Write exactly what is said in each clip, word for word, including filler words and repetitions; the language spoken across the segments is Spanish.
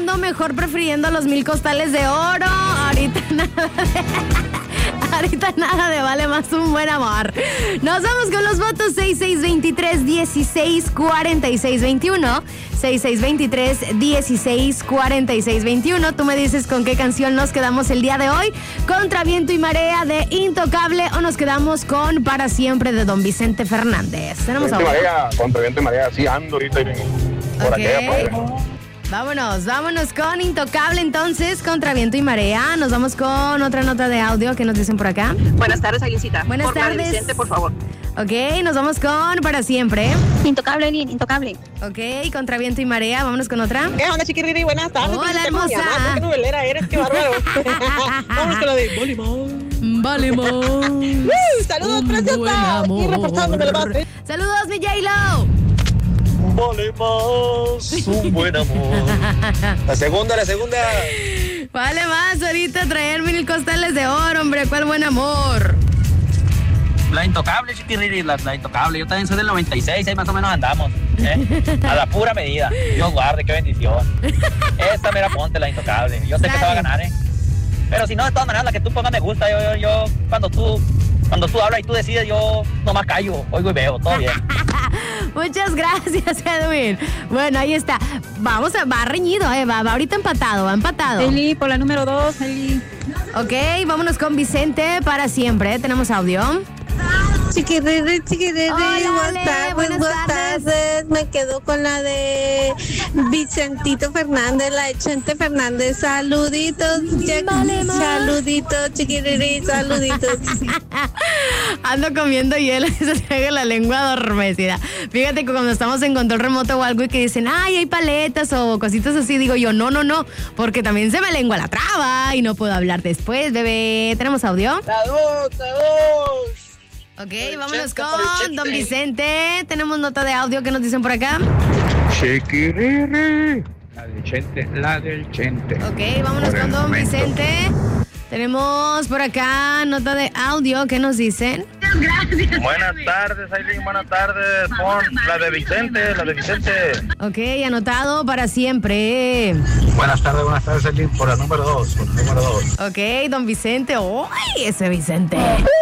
ando mejor prefiriendo los mil costales de oro. Ahorita nada de... Ahorita nada de vale más un buen amor. Nos vamos con los votos seis seis dos tres, dieciséis cuarenta y seis veintiuno. seis seis dos tres, dieciséis cuarenta y seis veintiuno. Tú me dices con qué canción nos quedamos el día de hoy. Contra Viento y Marea de Intocable o nos quedamos con Para Siempre de Don Vicente Fernández. Tenemos Viento y Marea, Contra Viento y Marea. Sí, ando ahorita por okay. aquella parte. Vámonos, vámonos con Intocable entonces, Contra Viento y Marea. Nos vamos con otra nota de audio que nos dicen por acá. Buenas tardes, Aguincita. Buenas por tardes. Vicente, por favor. Ok, nos vamos con Para Siempre. Intocable, Lin, Intocable. Ok, Contra Viento y Marea, vámonos con otra. ¿Qué onda, chiquiriri? Buenas tardes. Hola, hermosa. ¿Qué novelera eres? Qué bárbaro. Vámonos con la de Volimón. Volimón. uh, Saludos, preciosa. Aquí reportándome el bate. Saludos, mi J-Lo. Vale más un buen amor. La segunda, la segunda. Vale más ahorita traer mil costales de oro, hombre. ¿Cuál buen amor? La Intocable, chiquiriri, la, la Intocable. Yo también soy del noventa y seis, ahí más o menos andamos, ¿eh? A la pura medida. Dios guarde, qué bendición. Esta mera ponte, la Intocable. Yo sé que te va a ganar, ¿eh? Pero si no, de todas maneras, la que tú pongas me gusta. Yo, yo, yo cuando tú... Cuando tú hablas y tú decides, yo nomás callo, oigo y veo, todo bien. Muchas gracias, Edwin. Bueno, ahí está. Vamos a, va reñido, eh, va, va ahorita empatado, va empatado. Eli, por la número dos, Eli. Ok, vámonos con Vicente Para Siempre. Tenemos audio. Chiquiriri, chiquiriri, Hola, buenas tardes, buenas buenas tardes. tardes. Me quedo con la de Vicentito Fernández, la de Chente Fernández. Saluditos, Jack. Vale, ma. Saluditos, chiquiriri, saluditos. Ando comiendo hielo y se traigo la lengua adormecida. Fíjate que cuando estamos en control remoto o algo y que dicen, ay, hay paletas o cositas así, digo yo, no, no, no, porque también se me lengua la traba y no puedo hablar después, bebé. ¿Tenemos audio? La dos, la dos. Ok, vámonos con Don Vicente. Tenemos nota de audio que nos dicen por acá. Chiquiriri. La del Chente, la del Chente. Ok, vámonos Por con el Don momento. Vicente. Tenemos por acá nota de audio que nos dicen. Buenas tardes, Aileen, buenas tardes. Pon la de Vicente, la de Vicente. Ok, anotado Para Siempre. Buenas tardes, buenas tardes, Aileen, por la número dos, por la número dos. Ok, Don Vicente. ¡Uy, ese Vicente!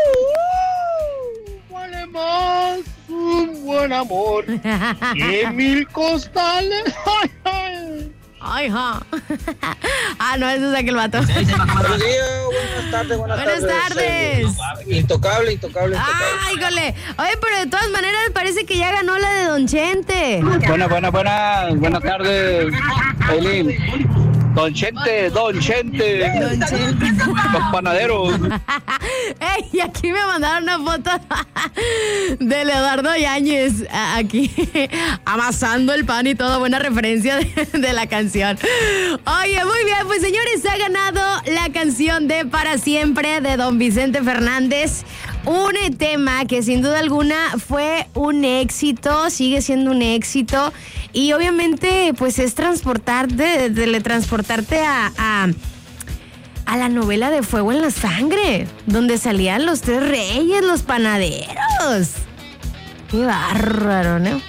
Vale más un buen amor. Y mil costales. Ay, ay. Ay, ja. Ah, no, ese es aquel vato. Buenos días, buenas tardes, buenas, Buenas tardes. Intocable, intocable, intocable. Ay, híjole. Oye, pero de todas maneras parece que ya ganó la de Don Chente. Buenas, buenas, buenas, buenas tardes, Aileen. Don Chente, Don Chente. Don Chente. Los panaderos. Ey, y aquí me mandaron una foto de Leonardo Yáñez aquí amasando el pan y todo. Buena referencia de, de la canción. Oye, muy bien, pues señores, ha ganado la canción de Para Siempre de Don Vicente Fernández. Un tema que sin duda alguna fue un éxito, sigue siendo un éxito. Y obviamente, pues es transportarte, teletransportarte a, a, a la novela de Fuego en la Sangre, donde salían los tres reyes, los panaderos. Qué bárbaro, ¿no?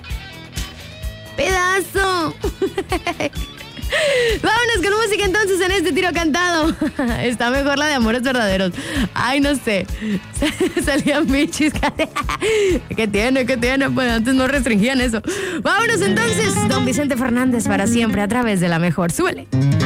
Pedazo. Vámonos con música entonces en este tiro cantado. Está mejor la de Amores Verdaderos. Ay, no sé. Salían bichis. ¿Qué tiene? ¿Qué tiene? Pues antes no restringían eso. Vámonos entonces. Don Vicente Fernández Para Siempre a través de La Mejor. Súbele.